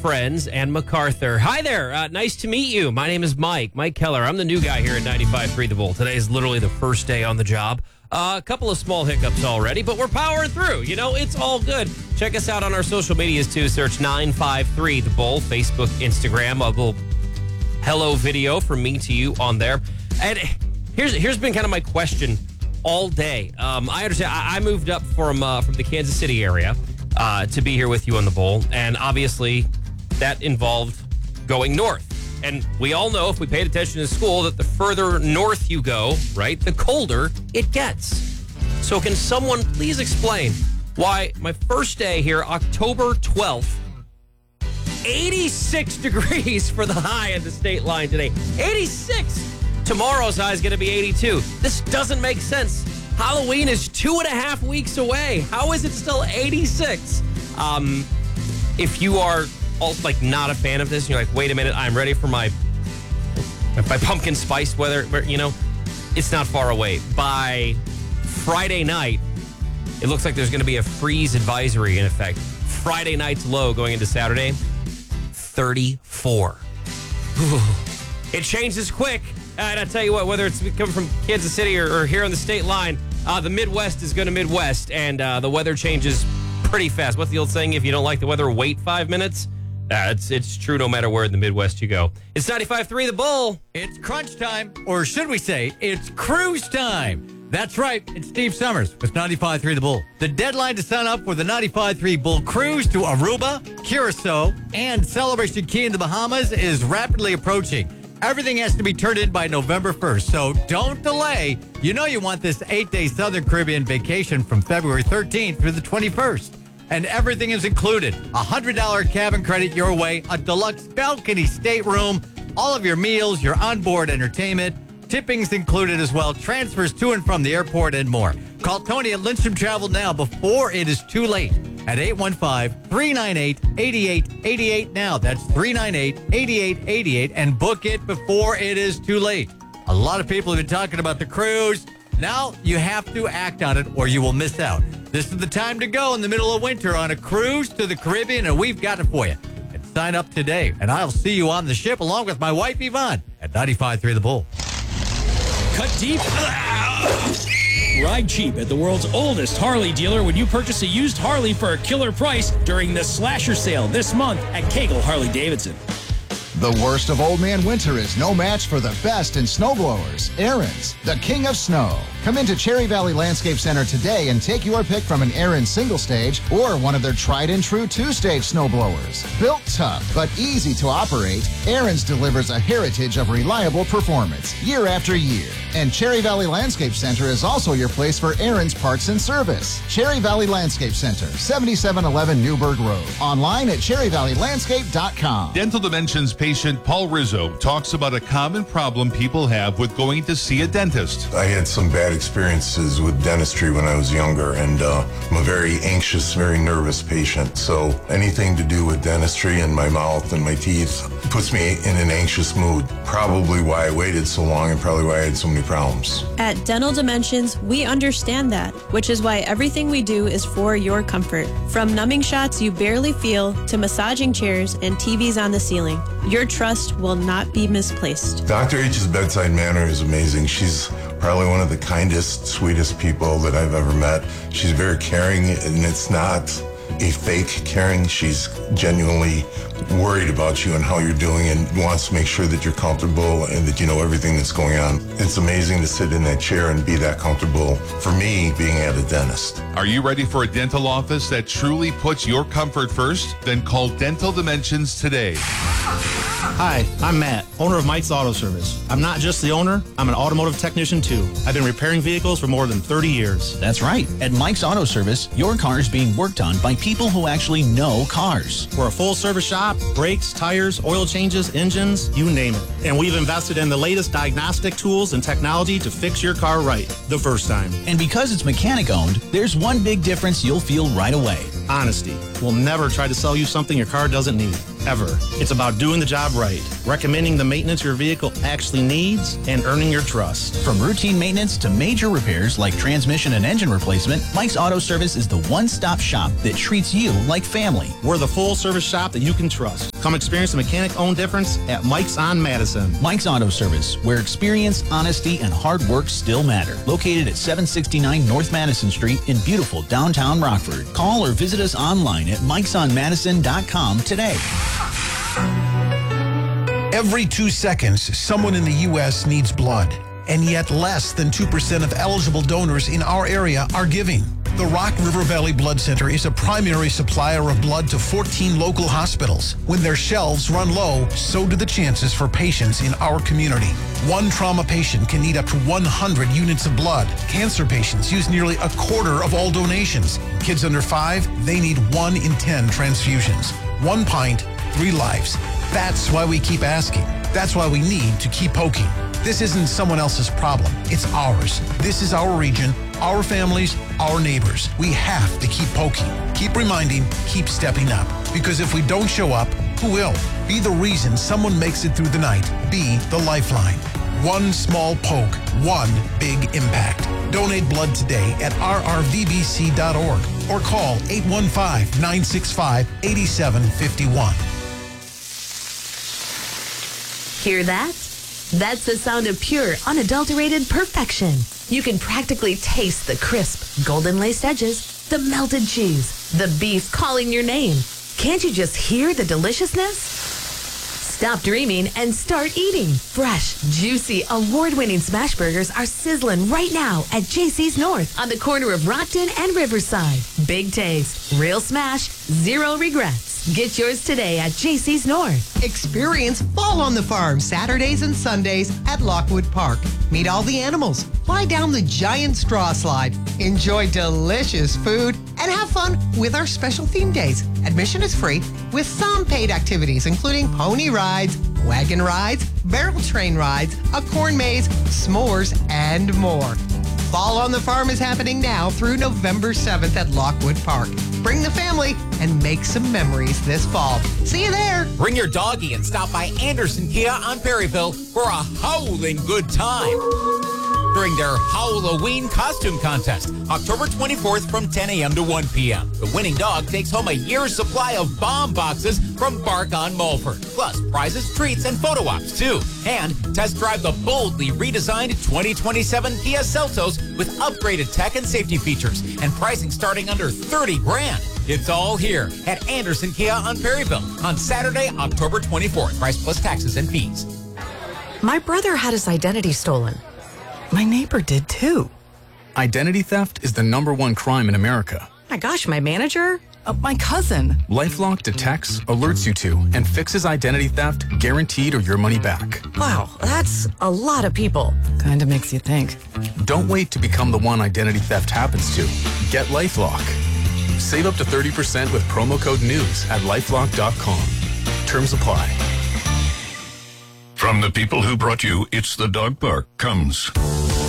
friends, and MacArthur. Hi there. Nice to meet you. My name is Mike Keller. I'm the new guy here at 95.3 The Bull. Today is literally the first day on the job. A couple of small hiccups already, but we're powering through. You know, it's all good. Check us out on our social medias, too. Search 953 The Bull, Facebook, Instagram. A little hello video from me to you on there. And here's been kind of my question all day. I understand. I moved up from the Kansas City area to be here with you on the Bull, and obviously that involved going north. And we all know, if we paid attention in school, that the further north you go, right, the colder it gets. So can someone please explain why my first day here, October 12th, 86 degrees for the high at the state line today. 86. Tomorrow's high is going to be 82. This doesn't make sense. Halloween is 2.5 weeks away. How is it still 86? If you are also not a fan of this, and you're like, wait a minute, I'm ready for my pumpkin spice weather, it's not far away. By Friday night, it looks like there's going to be a freeze advisory in effect. Friday night's low going into Saturday, 34. It changes quick. And I tell you what, whether it's coming from Kansas City or here on the state line, the Midwest is going to Midwest, and the weather changes pretty fast. What's the old saying? If you don't like the weather, wait 5 minutes. It's true no matter where in the Midwest you go. It's 95.3 The Bull. It's crunch time, or should we say, it's cruise time. That's right, it's Steve Summers with 95.3 The Bull. The deadline to sign up for the 95.3 Bull cruise to Aruba, Curacao, and Celebration Key in the Bahamas is rapidly approaching. Everything has to be turned in by November 1st, so don't delay. You know you want this 8-day Southern Caribbean vacation from February 13th through the 21st. And everything is included. $100 cabin credit your way, a deluxe balcony stateroom, all of your meals, your onboard entertainment, tipping's included as well, transfers to and from the airport, and more. Call Tony at Lindstrom Travel now before it is too late at 815-398-8888 now. That's 398-8888, and book it before it is too late. A lot of people have been talking about the cruise. Now you have to act on it or you will miss out. This is the time to go in the middle of winter on a cruise to the Caribbean, and we've got it for you. And sign up today, and I'll see you on the ship along with my wife, Yvonne, at 95.3 The Bull. Cut deep. Ride cheap at the world's oldest Harley dealer when you purchase a used Harley for a killer price during the Slasher Sale this month at Kegel Harley-Davidson. The worst of Old Man Winter is no match for the best in snowblowers. Ariens, the king of snow. Come into Cherry Valley Landscape Center today and take your pick from an Ariens single stage or one of their tried and true 2-stage snowblowers. Built tough but easy to operate, Ariens delivers a heritage of reliable performance year after year. And Cherry Valley Landscape Center is also your place for Ariens parts and service. Cherry Valley Landscape Center, 7711 Newburgh Road. Online at cherryvalleylandscape.com. Dental Dimensions patient Paul Rizzo talks about a common problem people have with going to see a dentist. I had some bad experiences with dentistry when I was younger, and I'm a very anxious, very nervous patient. So anything to do with dentistry and my mouth and my teeth puts me in an anxious mood. Probably why I waited so long and probably why I had so many problems. At Dental Dimensions, we understand that, which is why everything we do is for your comfort. From numbing shots you barely feel to massaging chairs and TVs on the ceiling, your trust will not be misplaced. Dr. H's bedside manner is amazing. She's probably one of the kindest, sweetest people that I've ever met. She's very caring, and it's not a fake caring. She's genuinely worried about you and how you're doing and wants to make sure that you're comfortable and that you know everything that's going on. It's amazing to sit in that chair and be that comfortable for me being at a dentist. Are you ready for a dental office that truly puts your comfort first? Then call Dental Dimensions today. Hi, I'm Matt, owner of Mike's Auto Service. I'm not just the owner, I'm an automotive technician too. I've been repairing vehicles for more than 30 years. That's right. At Mike's Auto Service, your car is being worked on by people who actually know cars. We're a full service shop, brakes, tires, oil changes, engines, you name it. And we've invested in the latest diagnostic tools and technology to fix your car right the first time. And because it's mechanic owned, there's one big difference you'll feel right away. Honesty. We'll never try to sell you something your car doesn't need, ever. It's about doing the job right, recommending the maintenance your vehicle actually needs, and earning your trust. From routine maintenance to major repairs like transmission and engine replacement, Mike's Auto Service is the one-stop shop that treats you like family. We're the full-service shop that you can trust. Come experience the mechanic-owned difference at Mike's on Madison. Mike's Auto Service, where experience, honesty, and hard work still matter. Located at 769 North Madison Street in beautiful downtown Rockford. Call or visit us online at mikesonmadison.com today. Every 2 seconds, someone in the U.S. needs blood, and yet less than 2% of eligible donors in our area are giving. The Rock River Valley Blood Center is a primary supplier of blood to 14 local hospitals. When their shelves run low, so do the chances for patients in our community. One trauma patient can need up to 100 units of blood. Cancer patients use nearly a quarter of all donations. Kids under 5, they need 1 in 10 transfusions. 1 pint, 3 lives. That's why we keep asking. That's why we need to keep poking. This isn't someone else's problem. It's ours. This is our region, our families, our neighbors. We have to keep poking, keep reminding, keep stepping up. Because if we don't show up, who will? Be the reason someone makes it through the night. Be the lifeline. One small poke, one big impact. Donate blood today at rrvbc.org or call 815-965-8751. Hear that? That's the sound of pure, unadulterated perfection. You can practically taste the crisp, golden laced edges, the melted cheese, the beef calling your name. Can't you just hear the deliciousness? Stop dreaming and start eating. Fresh, juicy, award-winning smash burgers are sizzling right now at JC's North on the corner of Rockton and Riverside. Big taste, real smash, zero regrets. Get yours today at JC's North. Experience Fall on the Farm Saturdays and Sundays at Lockwood Park. Meet all the animals, fly down the giant straw slide, enjoy delicious food, and have fun with our special theme days. Admission is free with some paid activities, including pony rides, wagon rides, barrel train rides, a corn maze, s'mores, and more. Fall on the Farm is happening now through November 7th at Lockwood Park. Bring the family and make some memories this fall. See you there. Bring your doggy and stop by Anderson Kia on Perryville for a howling good time during their Halloween costume contest, October 24th from 10 a.m. to 1 p.m. The winning dog takes home a year's supply of bomb boxes from Bark on Mulford, plus prizes, treats, and photo ops, too. And test drive the boldly redesigned 2027 Kia Seltos with upgraded tech and safety features and pricing starting under $30,000. It's all here at Anderson Kia on Perryville on Saturday, October 24th. Price plus taxes and fees. My brother had his identity stolen. My neighbor did too. Identity theft is the #1 crime in America. My gosh, my manager? My cousin. LifeLock detects, alerts you to, and fixes identity theft guaranteed or your money back. Wow, that's a lot of people. Kinda makes you think. Don't wait to become the one identity theft happens to. Get LifeLock. Save up to 30% with promo code NEWS at LifeLock.com. Terms apply. From the people who brought you It's the Dog Park comes